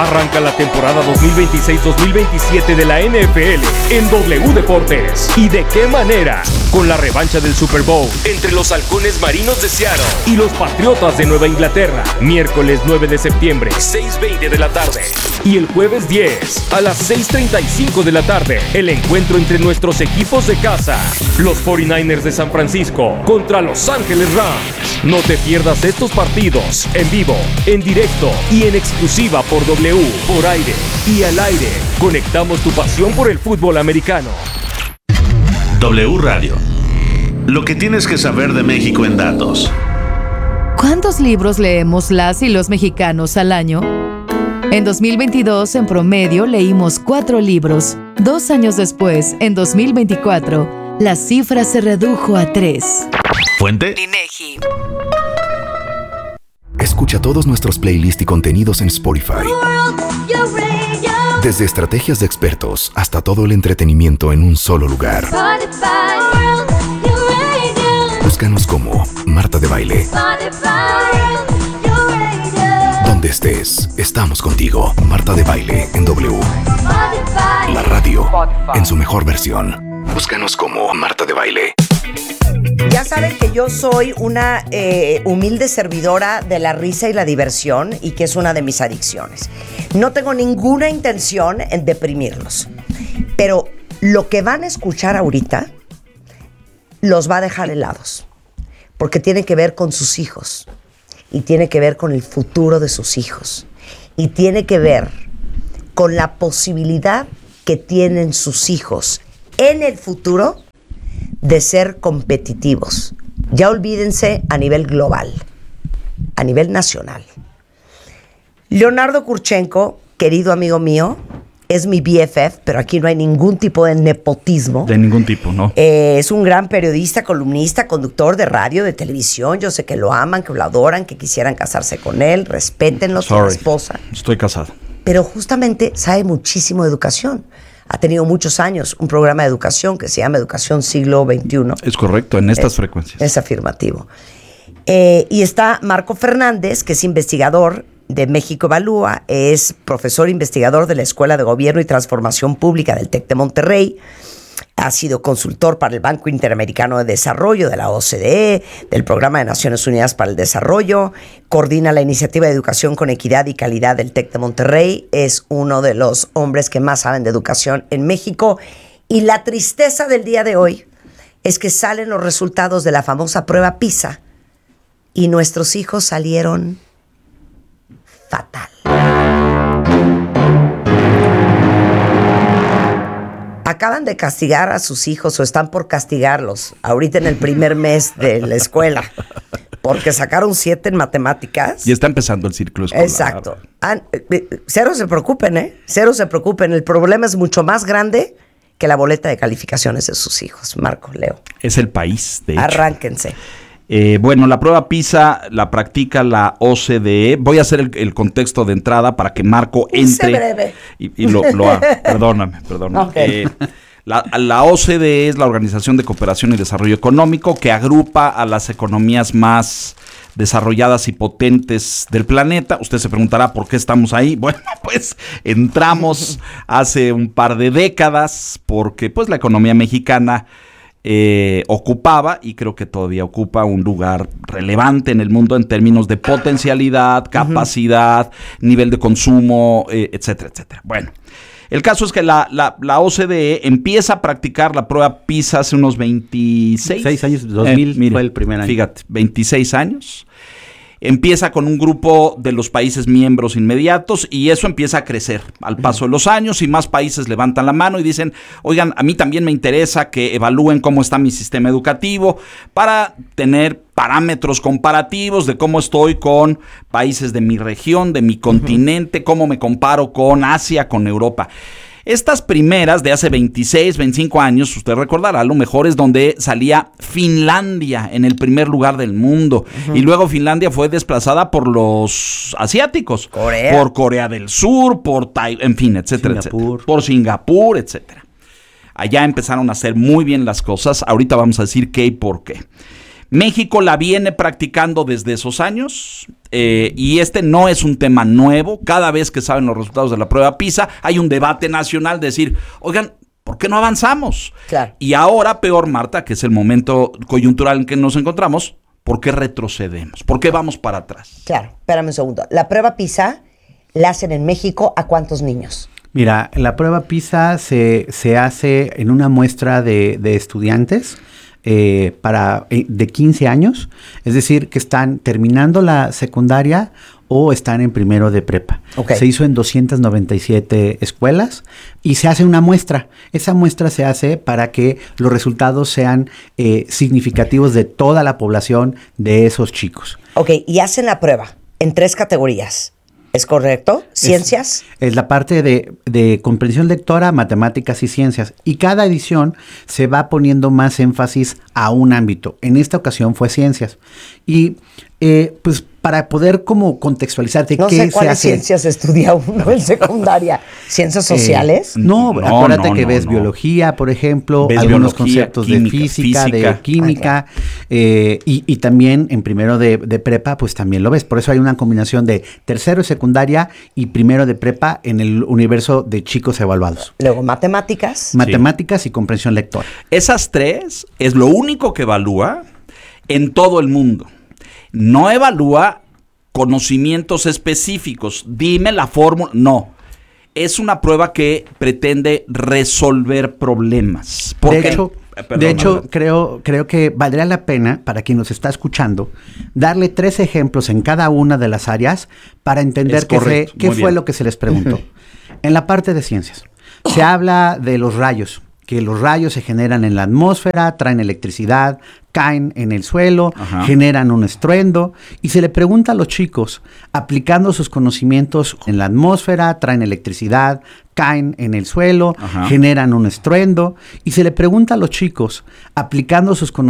Arranca la temporada 2026-2027 de la NFL en W Deportes. ¿Y de qué manera? Con la revancha del Super Bowl entre los Halcones Marinos de Seattle y los Patriotas de Nueva Inglaterra. Miércoles 9 de septiembre, 6:20 de la tarde. Y el jueves 10, a las 6:35 de la tarde, el encuentro entre nuestros equipos de casa. Los 49ers de San Francisco contra Los Ángeles Rams. No te pierdas estos partidos en vivo, en directo y en exclusiva por W, por aire y al aire. Conectamos tu pasión por el fútbol americano. W Radio. Lo que tienes que saber de México en datos. ¿Cuántos libros leemos las y los mexicanos al año? En 2022, en promedio, leímos 4 libros. 2 años después, en 2024, la cifra se redujo a 3. ¿Fuente? INEGI. Escucha todos nuestros playlists y contenidos en Spotify. Desde estrategias de expertos hasta todo el entretenimiento en un solo lugar. Búscanos como Marta de Baile. Donde estés, estamos contigo. Marta de Baile en W. La radio en su mejor versión. Búscanos como Marta de Baile. Ya saben que yo soy una humilde servidora de la risa y la diversión y que es una de mis adicciones. No tengo ninguna intención en deprimirlos, pero lo que van a escuchar ahorita los va a dejar helados, porque tiene que ver con sus hijos y tiene que ver con el futuro de sus hijos y tiene que ver con la posibilidad que tienen sus hijos en el futuro de ser competitivos. Ya olvídense a nivel global, a nivel nacional. Leonardo Kurchenko, querido amigo mío, es mi BFF, pero aquí no hay ningún tipo de nepotismo. De ningún tipo, ¿no? Es un gran periodista, columnista, conductor de radio, de televisión. Yo sé que lo aman, que lo adoran, que quisieran casarse con él. Respétenlo, su esposa. Estoy casado. Pero justamente sabe muchísimo de educación. Ha tenido muchos años un programa de educación que se llama Educación Siglo XXI. Es correcto, en estas frecuencias. Es afirmativo. Y está Marco Fernández, que es investigador de México Evalúa, es profesor investigador de la Escuela de Gobierno y Transformación Pública del TEC de Monterrey. Ha sido consultor para el Banco Interamericano de Desarrollo, de la OCDE, del Programa de Naciones Unidas para el Desarrollo. Coordina la iniciativa de educación con equidad y calidad del TEC de Monterrey. Es uno de los hombres que más saben de educación en México. Y la tristeza del día de hoy es que salen los resultados de la famosa prueba PISA y nuestros hijos salieron fatal. Acaban de castigar a sus hijos o están por castigarlos ahorita en el primer mes de la escuela porque sacaron 7 en matemáticas. Y está empezando el ciclo escolar. Exacto. Cero se preocupen, ¿eh? Cero se preocupen. El problema es mucho más grande que la boleta de calificaciones de sus hijos. Marco, Leo. Es el país, de hecho. Arránquense. Bueno, la prueba PISA la practica la OCDE. Voy a hacer el contexto de entrada para que Marco entre. Breve. Y lo haga. Perdóname. Okay. La OCDE es la Organización de Cooperación y Desarrollo Económico que agrupa a las economías más desarrolladas y potentes del planeta. Usted se preguntará por qué estamos ahí. Bueno, pues entramos hace un par de décadas porque pues la economía mexicana ocupaba y creo que todavía ocupa un lugar relevante en el mundo en términos de potencialidad, capacidad, nivel de consumo, etcétera, etcétera. Bueno, el caso es que la OCDE empieza a practicar la prueba PISA hace unos 26 años, 2000 mire, fue el primer año. Fíjate, 26 años. Empieza con un grupo de los países miembros inmediatos y eso empieza a crecer al paso de los años y más países levantan la mano y dicen, oigan, a mí también me interesa que evalúen cómo está mi sistema educativo para tener parámetros comparativos de cómo estoy con países de mi región, de mi continente, cómo me comparo con Asia, con Europa. Estas primeras de hace 26, 25 años, usted recordará, a lo mejor es donde salía Finlandia en el primer lugar del mundo. Y luego Finlandia fue desplazada por los asiáticos. Por Corea del Sur, por en fin, etcétera, etcétera. Por Singapur, etcétera. Allá empezaron a hacer muy bien las cosas. Ahorita vamos a decir qué y por qué. México la viene practicando desde esos años y este no es un tema nuevo. Cada vez que saben los resultados de la prueba PISA hay un debate nacional de decir, oigan, ¿por qué no avanzamos? Claro. Y ahora peor, Marta, que es el momento coyuntural en que nos encontramos, ¿por qué retrocedemos? ¿Por qué vamos para atrás? Claro, espérame un segundo. La prueba PISA la hacen en México ¿a cuántos niños? Mira, la prueba PISA se hace en una muestra de estudiantes de 15 años, es decir, que están terminando la secundaria o están en primero de prepa. Okay. Se hizo en 297 escuelas y se hace una muestra. Esa muestra se hace para que los resultados sean significativos de toda la población de esos chicos. Ok, y hacen la prueba en 3 categorías. ¿Es correcto? ¿Ciencias? Es la parte de comprensión lectora, matemáticas y ciencias. Y cada edición se va poniendo más énfasis a un ámbito. En esta ocasión fue ciencias. Y pues para poder como contextualizarte No qué sé se cuáles hace. ciencias estudia uno en secundaria. ¿Ciencias sociales? No, acuérdate que ves no. biología, por ejemplo, Ves algunos biología, conceptos química, de física, de física. química, y también en primero de prepa, pues también lo ves. Por eso hay una combinación de tercero de secundaria y primero de prepa en el universo de chicos evaluados. Luego, matemáticas. Matemáticas y comprensión lectora. Esas 3 es lo único que evalúa en todo el mundo. No evalúa conocimientos específicos. Dime la fórmula. No. Es una prueba que pretende resolver problemas. De hecho, creo que valdría la pena, para quien nos está escuchando, darle 3 ejemplos en cada una de las áreas para entender qué fue lo que se les preguntó. En la parte de ciencias, se habla de los rayos, que los rayos se generan en la atmósfera, traen electricidad, caen en el suelo, generan un estruendo, y se le pregunta a los chicos, aplicando sus conocimientos en la atmósfera, traen electricidad, caen en el suelo, generan un estruendo, y se le pregunta a los chicos, aplicando sus conocimientos